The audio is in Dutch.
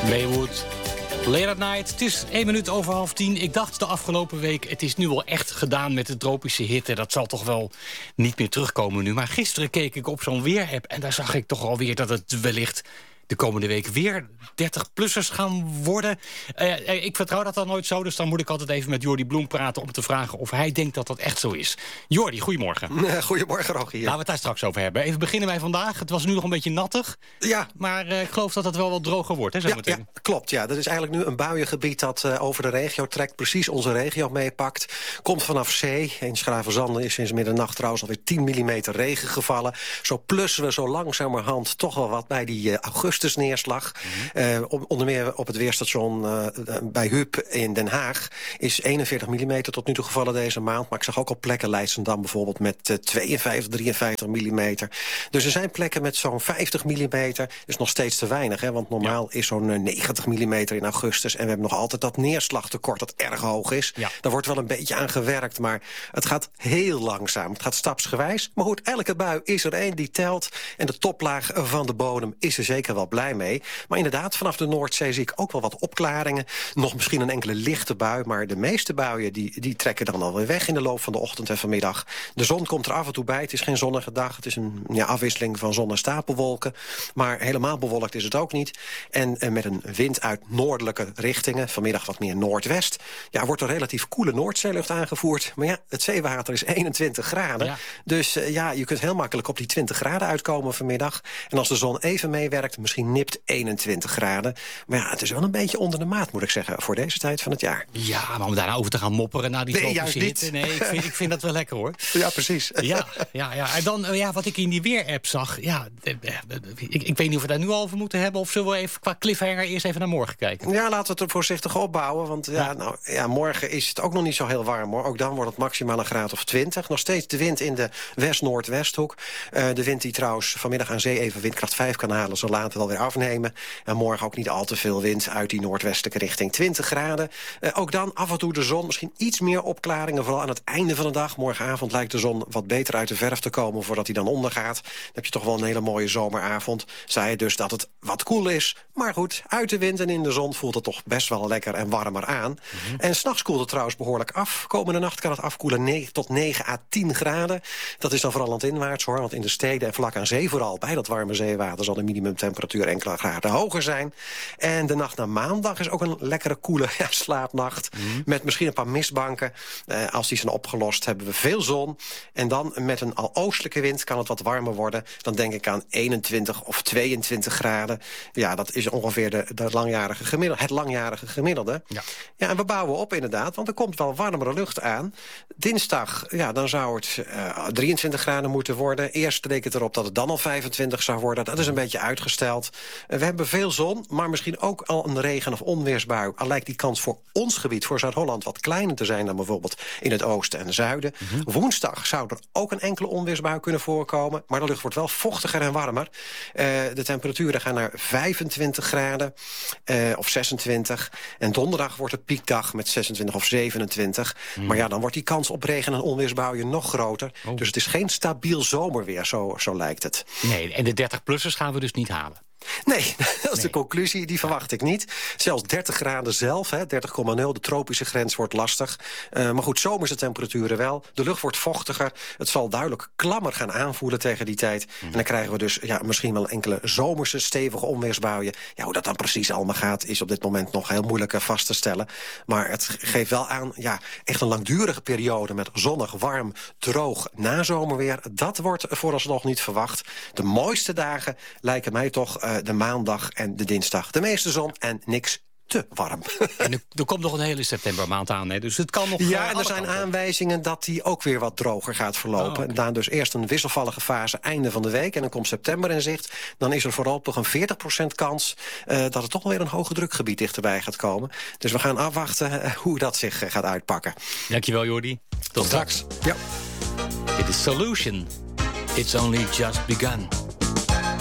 Maywood. Late at night, het is 1 minuut over 9:30. Ik dacht de afgelopen week, het is nu wel echt gedaan met de tropische hitte. Dat zal toch wel niet meer terugkomen nu. Maar gisteren keek ik op zo'n weerapp en daar zag ik toch alweer dat het wellicht de komende week weer 30-plussers gaan worden. Ik vertrouw dat dan nooit zo, dus dan moet ik altijd even met Jordi Bloem praten om te vragen of hij denkt dat dat echt zo is. Jordi, goedemorgen. Goedemorgen, Rogier. Laten we het daar straks over hebben. Even beginnen wij vandaag. Het was nu nog een beetje nattig. Ja. Maar ik geloof dat het wel wat droger wordt, hè, zometeen. Ja, klopt. Ja. Dat is eigenlijk nu een buiengebied dat over de regio trekt. Precies onze regio meepakt. Komt vanaf zee. In Schravenzanden is sinds middernacht trouwens alweer 10 mm regen gevallen. Zo plussen we zo langzamerhand toch wel wat bij die augustusneerslag. Onder meer op het weerstation bij Huub in Den Haag is 41 mm tot nu toe gevallen deze maand. Maar ik zag ook op plekken Leidschendam bijvoorbeeld met 52, 53 mm. Dus er zijn plekken met zo'n 50 mm. Is nog steeds te weinig, hè, want normaal is zo'n 90 mm in augustus. En we hebben nog altijd dat neerslagtekort dat erg hoog is. Ja. Daar wordt wel een beetje aan gewerkt, maar het gaat heel langzaam. Het gaat stapsgewijs. Maar goed, elke bui is er één die telt. En de toplaag van de bodem is er zeker wel blij mee. Maar inderdaad, vanaf de Noordzee zie ik ook wel wat opklaringen. Nog misschien een enkele lichte bui, maar de meeste buien die trekken dan alweer weg in de loop van de ochtend en vanmiddag. De zon komt er af en toe bij. Het is geen zonnige dag. Het is een afwisseling van zon en stapelwolken. Maar helemaal bewolkt is het ook niet. En met een wind uit noordelijke richtingen, vanmiddag wat meer noordwest, wordt er relatief koele Noordzeelucht aangevoerd. Maar ja, het zeewater is 21 graden. Ja. Dus je kunt heel makkelijk op die 20 graden uitkomen vanmiddag. En als de zon even meewerkt, misschien nipt 21 graden. Maar ja, het is wel een beetje onder de maat, moet ik zeggen, voor deze tijd van het jaar. Ja, maar om daarna over te gaan mopperen naar die tropische hitte. Nee, ik vind dat wel lekker, hoor. Ja, precies. Ja. En dan, wat ik in die weerapp zag, ik weet niet of we daar nu al over moeten hebben, of zullen we even qua cliffhanger eerst even naar morgen kijken? Ja, laten we het er voorzichtig opbouwen, want morgen is het ook nog niet zo heel warm, hoor. Ook dan wordt het maximaal een graad of 20. Nog steeds de wind in de west-noordwesthoek. De wind die trouwens vanmiddag aan zee even windkracht 5 kan halen, zal later wel weer afnemen. En morgen ook niet al te veel wind uit die noordwestelijke richting. 20 graden. Ook dan af en toe de zon. Misschien iets meer opklaringen, vooral aan het einde van de dag. Morgenavond lijkt de zon wat beter uit de verf te komen voordat hij dan ondergaat. Dan heb je toch wel een hele mooie zomeravond. Zei je dus dat het wat koel is. Maar goed, uit de wind en in de zon voelt het toch best wel lekker en warmer aan. En 's nachts koelt het trouwens behoorlijk af. Komende nacht kan het afkoelen tot 9 à 10 graden. Dat is dan vooral landinwaarts, hoor. Want in de steden en vlak aan zee vooral, bij dat warme zeewater, zal de minimumtemperatuur enkele graden hoger zijn. En de nacht naar maandag is ook een lekkere, koele slaapnacht. Met misschien een paar mistbanken. Als die zijn opgelost, hebben we veel zon. En dan met een al oostelijke wind kan het wat warmer worden. Dan denk ik aan 21 of 22 graden. Ja, dat is ongeveer het langjarige gemiddelde. Ja, en we bouwen op inderdaad, want er komt wel warmere lucht aan. Dinsdag, dan zou het 23 graden moeten worden. Eerst leek het erop dat het dan al 25 zou worden. Dat is een beetje uitgesteld. We hebben veel zon, maar misschien ook al een regen- of onweersbui. Al lijkt die kans voor ons gebied, voor Zuid-Holland, wat kleiner te zijn dan bijvoorbeeld in het oosten en zuiden. Woensdag zou er ook een enkele onweersbui kunnen voorkomen. Maar de lucht wordt wel vochtiger en warmer. De temperaturen gaan naar 25 graden of 26. En donderdag wordt het piekdag met 26 of 27. Maar ja, dan wordt die kans op regen- en onweersbuien nog groter. Dus het is geen stabiel zomerweer, zo lijkt het. Nee, en de 30-plussers gaan we dus niet halen. Nee, dat is de conclusie, die verwacht ik niet. Zelfs 30 graden zelf, 30,0, de tropische grens wordt lastig. Maar goed, zomerse temperaturen wel. De lucht wordt vochtiger. Het zal duidelijk klammer gaan aanvoelen tegen die tijd. En dan krijgen we dus misschien wel enkele zomerse stevige onweersbuien. Ja, hoe dat dan precies allemaal gaat, is op dit moment nog heel moeilijk vast te stellen. Maar het geeft wel aan, echt een langdurige periode met zonnig, warm, droog nazomerweer. Dat wordt vooralsnog niet verwacht. De mooiste dagen lijken mij toch de maandag en de dinsdag. De meeste zon en niks te warm. En er komt nog een hele septembermaand aan, hè? Dus het kan nog. Ja, en er zijn aanwijzingen dat die ook weer wat droger gaat verlopen. Okay. En dan dus eerst een wisselvallige fase einde van de week. En dan komt september in zicht. Dan is er voorlopig een 40% kans dat er toch weer een hoge drukgebied dichterbij gaat komen. Dus we gaan afwachten hoe dat zich gaat uitpakken. Dankjewel, Jordi. Tot straks. Ja. Dit is Solution. It's only just begun.